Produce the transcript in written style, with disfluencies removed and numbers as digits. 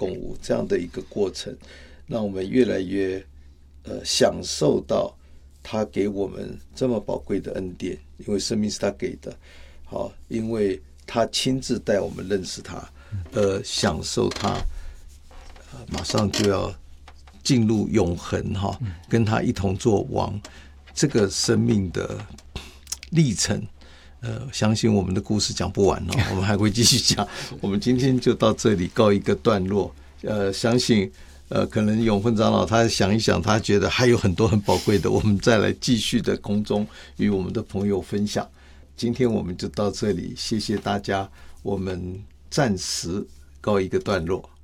共舞这样的一个过程，让我们越来越享受到他给我们这么宝贵的恩典，因为生命是他给的，好，因为他亲自带我们认识他，享受他，马上就要进入永恒哈，跟他一同做王，这个生命的历程。相信我们的故事讲不完哦，我们还会继续讲。我们今天就到这里告一个段落。相信可能永芬长老他想一想，他觉得还有很多很宝贵的，我们再来继续的空中与我们的朋友分享。今天我们就到这里，谢谢大家，我们暂时告一个段落。